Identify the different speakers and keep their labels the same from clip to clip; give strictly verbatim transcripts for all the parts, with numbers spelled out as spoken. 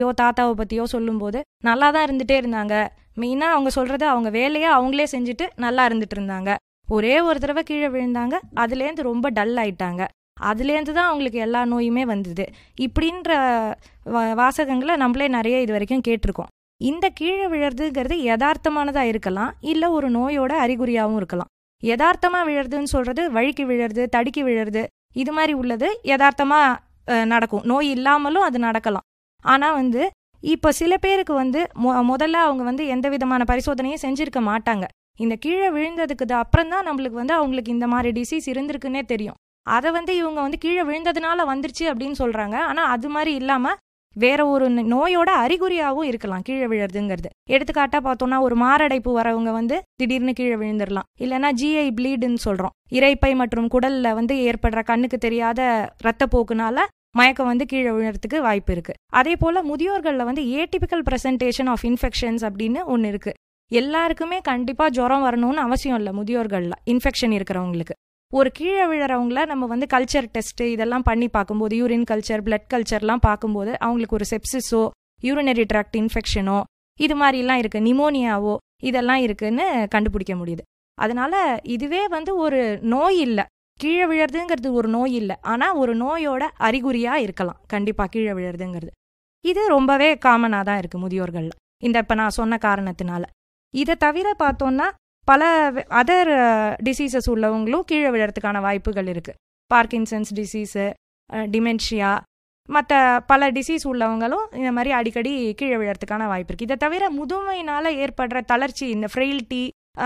Speaker 1: தாத்தாவை பற்றியோ சொல்லும்போது நல்லா தான் இருந்துகிட்டே இருந்தாங்க. மெயினாக அவங்க சொல்கிறது அவங்க வேலையை அவங்களே செஞ்சுட்டு நல்லா இருந்துட்டு இருந்தாங்க. ஒரே ஒரு தடவை கீழே விழுந்தாங்க, அதுலேருந்து ரொம்ப டல் ஆயிட்டாங்க, அதுலேருந்து தான் அவங்களுக்கு எல்லா நோயுமே வந்தது. இப்படின்ற வாசகங்களை நம்மளே நிறைய இது வரைக்கும் கேட்டிருக்கோம். இந்த கீழே விழுறதுங்கிறது யதார்த்தமானதாக இருக்கலாம், இல்லை ஒரு நோயோட அறிகுறியாகவும் இருக்கலாம். யதார்த்தமாக விழுறதுன்னு சொல்கிறது வழுக்கி விழுறது, தடுக்கி விழுறது, இது மாதிரி உள்ளது யதார்த்தமாக நடக்கும். நோய் இல்லாமலும் அது நடக்கலாம். ஆனால் வந்து இப்போ சில பேருக்கு வந்து மொ முதல்ல அவங்க வந்து எந்த விதமான பரிசோதனையும் செஞ்சுருக்க மாட்டாங்க. இந்த கீழே விழுந்ததுக்கு தான் அப்புறம் தான் நம்மளுக்கு வந்து அவங்களுக்கு இந்த மாதிரி டிசீஸ் இருந்திருக்குன்னே தெரியும். அதை வந்து இவங்க வந்து கீழே விழுந்ததுனால வந்துருச்சு அப்படின்னு சொல்கிறாங்க. ஆனால் அது மாதிரி இல்லாமல் வேற ஒரு நோயோட அறிகுறியாகவும் இருக்கலாம் கீழே விழுறதுங்கிறது. எடுத்துக்காட்டாக பார்த்தோம்னா ஒரு மாரடைப்பு வரவங்க வந்து திடீர்னு கீழே விழுந்துடலாம். இல்லைன்னா ஜிஐ ப்ளீடுன்னு சொல்கிறோம், இரைப்பை மற்றும் குடலில் வந்து ஏற்படுற கண்ணுக்கு தெரியாத ரத்தப்போக்குனால மயக்கம் வந்து கீழே விழுறதுக்கு வாய்ப்பு இருக்குது. அதே போல் முதியோர்களில் வந்து ஏடிபிக்கல் ப்ரெசன்டேஷன் ஆஃப் இன்ஃபெக்ஷன்ஸ் அப்படின்னு ஒன்று இருக்குது. எல்லாருக்குமே கண்டிப்பாக ஜுரம் வரணும்னு அவசியம் இல்லை. முதியோர்களில் இன்ஃபெக்ஷன் இருக்கிறவங்களுக்கு ஒரு கீழே விழுறவங்கள நம்ம வந்து கல்ச்சர் டெஸ்ட்டு இதெல்லாம் பண்ணி பார்க்கும்போது, யூரின் கல்ச்சர், பிளட் கல்ச்சர்லாம் பார்க்கும்போது அவங்களுக்கு ஒரு செப்சிஸோ யூரினரி ட்ராக்ட் இன்ஃபெக்ஷனோ இது மாதிரிலாம் இருக்குது, நிமோனியாவோ இதெல்லாம் இருக்குதுன்னு கண்டுபிடிக்க முடியுது. அதனால இதுவே வந்து ஒரு நோய் இல்லை, கீழே விழுறதுங்கிறது ஒரு நோய் இல்லை, ஆனால் ஒரு நோயோட அறிகுறியாக இருக்கலாம் கண்டிப்பாக கீழே விழுறதுங்கிறது. இது ரொம்பவே காமனாக தான் இருக்குது முதியோர்களில் இந்த இப்போ நான் சொன்ன காரணத்தினால. இதை தவிர பார்த்தோன்னா பல அதர் டிசீசஸ் உள்ளவங்களும் கீழே விழுறதுக்கான வாய்ப்புகள் இருக்குது. பார்க்கின்சன்ஸ் டிசீஸு, டிமென்ஷியா, மற்ற பல டிசீஸ் உள்ளவங்களும் இந்த மாதிரி அடிக்கடி கீழே விழுறதுக்கான வாய்ப்பு இருக்குது. இதை தவிர முதுமையினால் ஏற்படுற தளர்ச்சி, இந்த ஃப்ரெயில்ட்டி,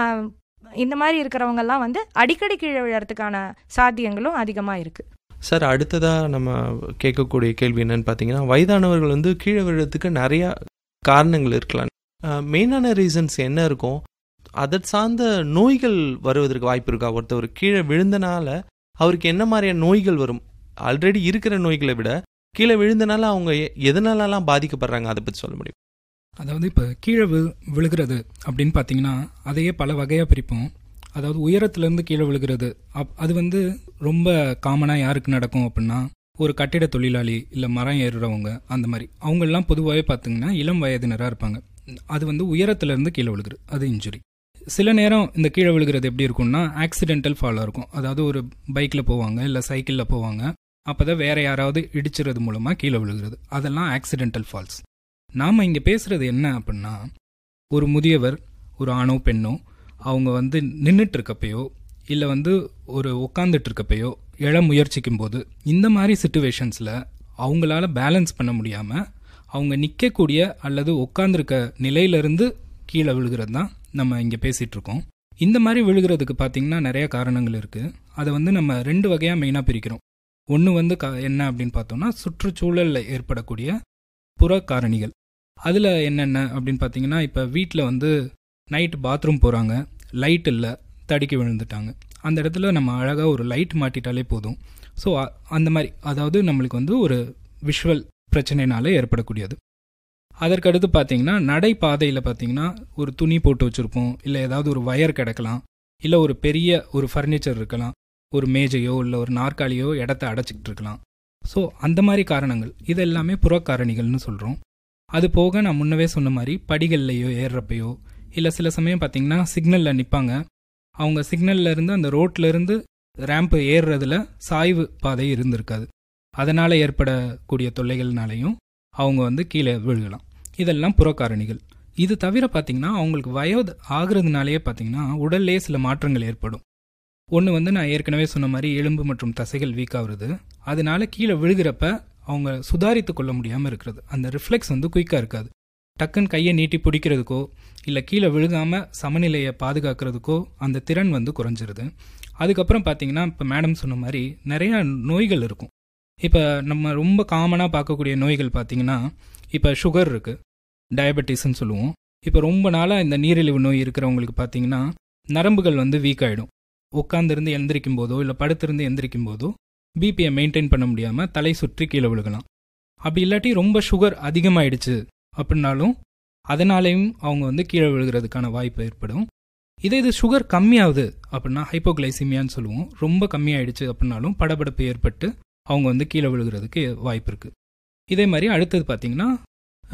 Speaker 1: இந்த மாதிரி இருக்கிறவங்கெல்லாம் வந்து அடிக்கடி கீழே விழுறதுக்கான சாத்தியங்களும் அதிகமாக இருக்குது.
Speaker 2: சார், அடுத்ததாக நம்ம கேட்கக்கூடிய கேள்வி என்னன்னு பார்த்தீங்கன்னா, வயதானவர்கள் வந்து கீழே விழுறதுக்கு நிறையா காரணங்கள் இருக்கலாம். மெயினான ரீசன்ஸ் என்ன இருக்கும்? அதை சார்ந்த நோய்கள் வருவதற்கு வாய்ப்பு இருக்கா? ஒருத்தவர் கீழே விழுந்தனால அவருக்கு என்ன மாதிரியான நோய்கள் வரும்? ஆல்ரெடி இருக்கிற நோய்களை விட கீழே விழுந்தனால அவங்க எதனாலலாம் பாதிக்கப்படுறாங்க, அதை பற்றி சொல்ல முடியும்?
Speaker 3: அதாவது இப்போ கீழே வி விழுகிறது அப்படின்னு பார்த்தீங்கன்னா அதையே பல வகையாக பிரிப்போம். அதாவது உயரத்துலேருந்து கீழே விழுகிறது அப் அது வந்து ரொம்ப காமனாக யாருக்கு நடக்கும் அப்படின்னா, ஒரு கட்டிட தொழிலாளி இல்லை மரம் ஏறுறவங்க, அந்த மாதிரி அவங்களெலாம் பொதுவாகவே பார்த்தீங்கன்னா இளம் வயதினராக இருப்பாங்க. அது வந்து உயரத்துலேருந்து கீழே விழுகிறது, அது இன்ஜுரி. சில நேரம் இந்த கீழே விழுகிறது எப்படி இருக்கும்னா ஆக்சிடென்டல் ஃபாலாக இருக்கும். அதாவது ஒரு பைக்கில் போவாங்க இல்லை சைக்கிளில் போவாங்க, அப்போ தான் வேறு யாராவது இடிச்சுறது மூலமாக கீழே விழுகிறது, அதெல்லாம் ஆக்சிடென்டல் ஃபால்ஸ். நாம் இங்கே பேசுகிறது என்ன அப்படின்னா, ஒரு முதியவர், ஒரு ஆணோ பெண்ணோ, அவங்க வந்து நின்றுட்டு இருக்கப்பையோ இல்லை வந்து ஒரு உட்காந்துட்டு இருக்கப்பையோ எழ முயற்சிக்கும் போது இந்த மாதிரி சிச்சுவேஷன்ஸில் அவங்களால பேலன்ஸ் பண்ண முடியாமல் அவங்க நிற்கக்கூடிய அல்லது உட்காந்துருக்க நிலையிலிருந்து கீழே விழுகிறது தான் நம்ம இங்கே பேசிகிட்டு இருக்கோம். இந்த மாதிரி விழுகிறதுக்கு பார்த்திங்கன்னா நிறைய காரணங்கள் இருக்குது. அதை வந்து நம்ம ரெண்டு வகையாக மெயினாக பிரிக்கிறோம். ஒன்று வந்து க என்ன அப்படின்னு பார்த்தோம்னா சுற்றுச்சூழலில் ஏற்படக்கூடிய புற காரணிகள். அதில் என்னென்ன அப்படின்னு பார்த்தீங்கன்னா, இப்போ வீட்டில் வந்து நைட்டு பாத்ரூம் போகிறாங்க, லைட் இல்லை, தடுக்கி விழுந்துட்டாங்க, அந்த இடத்துல நம்ம அழகாக ஒரு லைட் மாட்டிட்டாலே போதும். ஸோ அந்த மாதிரி, அதாவது நம்மளுக்கு வந்து ஒரு விஷுவல் பிரச்சனைனால ஏற்படக்கூடியது. அதற்கடுத்து பார்த்தீங்கன்னா நடைபாதையில் பார்த்தீங்கன்னா ஒரு துணி போட்டு வச்சுருப்போம், இல்லை ஏதாவது ஒரு வயர் கிடக்கலாம், இல்லை ஒரு பெரிய ஒரு ஃபர்னிச்சர் இருக்கலாம், ஒரு மேஜையோ இல்லை ஒரு நாற்காலியோ இடத்த அடைச்சிக்கிட்டு இருக்கலாம். ஸோ அந்த மாதிரி காரணங்கள் இது எல்லாமே புறக்காரணிகள்னு சொல்கிறோம். அது போக நான் முன்னவே சொன்ன மாதிரி படிகள்லையோ ஏறுறப்பையோ இல்லை சில சமயம் பார்த்திங்கன்னா சிக்னலில் நிற்பாங்க, அவங்க சிக்னலில் இருந்து அந்த ரோட்டில் இருந்து ரேம்பு ஏறுறதுல சாய்வு பாதை இருந்திருக்காது, அதனால் ஏற்படக்கூடிய தொல்லைகள்னாலையும் அவங்க வந்து கீழே விழுகலாம். இதெல்லாம் புறக்காரணிகள். இது தவிர பார்த்திங்கன்னா அவங்களுக்கு வயது ஆகிறதுனாலேயே பார்த்திங்கன்னா உடல்லே சில மாற்றங்கள் ஏற்படும். ஒன்று வந்து நான் ஏற்கனவே சொன்ன மாதிரி எலும்பு மற்றும் தசைகள் வீக் ஆகுறது, அதனால கீழே விழுகிறப்ப அவங்க சுதாரித்து கொள்ள முடியாமல் இருக்கிறது, அந்த ரிஃப்ளெக்ஸ் வந்து குயிக்காக இருக்காது. டக்குன்னு கையை நீட்டி பிடிக்கிறதுக்கோ இல்லை கீழே விழுகாமல் சமநிலையை பாதுகாக்கிறதுக்கோ அந்த திறன் வந்து குறைஞ்சிருது. அதுக்கப்புறம் பார்த்திங்கன்னா இப்போ மேடம் சொன்ன மாதிரி நிறையா நோய்கள் இருக்கும். இப்போ நம்ம ரொம்ப காமனாக பார்க்கக்கூடிய நோய்கள் பார்த்திங்கன்னா, இப்போ சுகர் இருக்குது, டயபெட்டிஸ்ன்னு சொல்லுவோம். இப்போ ரொம்ப நாளாக இந்த நீரிழிவு நோய் இருக்கிறவங்களுக்கு பார்த்திங்கன்னா நரம்புகள் வந்து வீக் ஆகிடும். உட்காந்துருந்து எந்திரிக்கும் போதோ இல்லை படுத்திருந்து எந்திரிக்கும் போதோ பிபியை மெயின்டைன் பண்ண முடியாமல் தலை சுற்றி கீழே விழுகலாம். அப்படி இல்லாட்டி ரொம்ப சுகர் அதிகமாகிடுச்சு அப்படின்னாலும் அதனாலேயும் அவங்க வந்து கீழே விழுகிறதுக்கான வாய்ப்பு ஏற்படும். இதே இது சுகர் கம்மியாகுது அப்படின்னா ஹைப்போகிளைசிமியான்னு சொல்லுவோம், ரொம்ப கம்மியாயிடுச்சு அப்படின்னாலும் படபடப்பு ஏற்பட்டு அவங்க வந்து கீழே விழுகிறதுக்கு வாய்ப்பு இருக்குது. இதே மாதிரி அடுத்தது பார்த்திங்கன்னா